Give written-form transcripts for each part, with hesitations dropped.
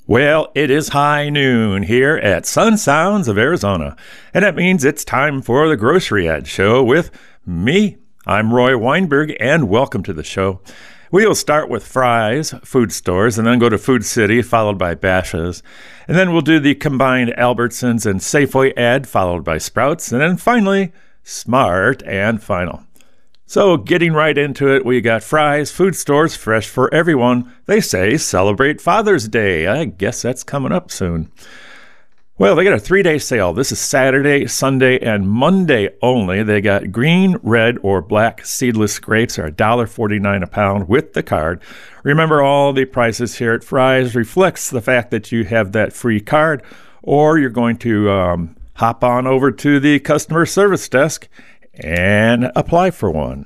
Well, it is high noon here at Sun Sounds of Arizona, and that means it's time for the Grocery Ad Show with me. I'm Roy Weinberg, and welcome to the show. We will start with Fry's Food Stores, and then go to Food City, followed by Bashas'. And then we'll do the combined Albertsons and Safeway ad, followed by Sprouts, and then finally, Smart and Final. So getting right into it, we got Fry's Food Stores, fresh for everyone. They say celebrate Father's Day. I guess that's coming up soon. Well, they got a 3-day sale. This is Saturday, Sunday, and Monday only. They got green, red, or black seedless grapes are $1.49 a pound with the card. Remember, all the prices here at Fry's reflects the fact that you have that free card, or you're going to hop on over to the customer service desk and apply for one.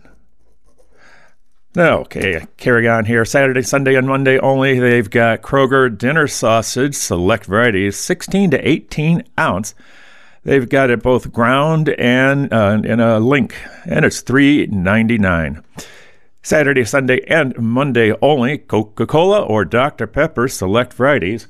Okay, carry on here. Saturday, Sunday, and Monday only. They've got Kroger dinner sausage, select varieties, 16 to 18 ounce. They've got it both ground and in a link, and it's $3.99. Saturday, Sunday, and Monday only. Coca-Cola or Dr. Pepper, select varieties,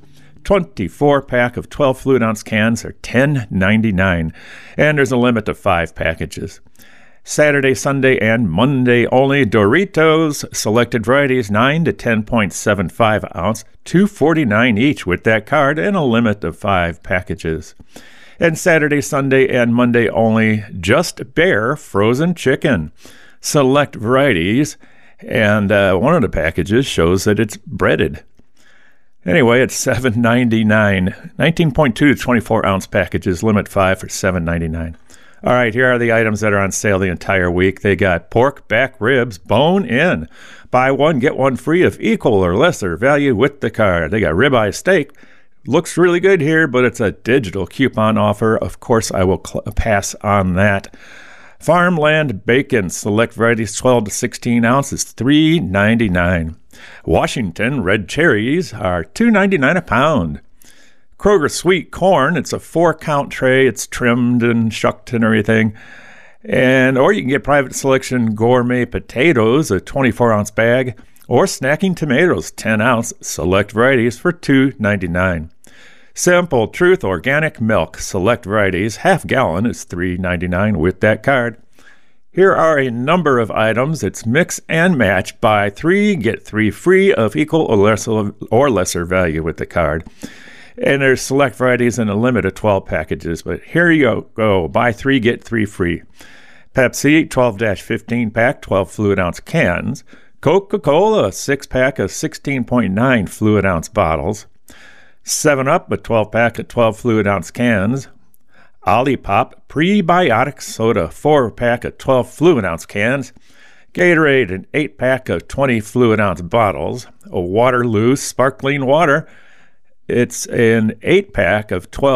24-pack of 12 fluid ounce cans are $10.99, and there's a limit of 5 packages. Saturday, Sunday, and Monday only. Doritos, selected varieties, 9 to 10.75 ounce, $2.49 each with that card, and a limit of 5 packages. And Saturday, Sunday, and Monday only. Just Bare frozen chicken, select varieties, and one of the packages shows that it's breaded. Anyway, it's $7.99. 19.2 to 24 ounce packages, limit 5 for $7.99. All right, here are the items that are on sale the entire week. They got pork back ribs, bone in. Buy one, get one free of equal or lesser value with the card. They got ribeye steak. Looks really good here, but it's a digital coupon offer. Of course, I will pass on that. Farmland bacon, select varieties, 12 to 16 ounces, $3.99. Washington red cherries are $2.99 a pound. Kroger sweet corn, it's a 4-count tray. It's trimmed and shucked and everything. Or you can get private selection gourmet potatoes, a 24-ounce bag, or snacking tomatoes, 10 ounce, select varieties for $2.99. Simple Truth organic milk, select varieties, half gallon is $3.99 with that card. Here are a number of items. It's mix and match. Buy 3, get 3 free of equal or lesser value with the card. And there's select varieties and a limit of 12 packages. But here you go. Buy 3, get 3 free. Pepsi, 12-15 pack, 12 fluid ounce cans. Coca-Cola, 6-pack of 16.9 fluid ounce bottles. 7-Up, a 12-pack of 12 fluid ounce cans. Olipop prebiotic soda, 4-pack of 12 fluid ounce cans. Gatorade, an 8-pack of 20 fluid ounce bottles. A Waterloo sparkling water. It's an 8-pack of 12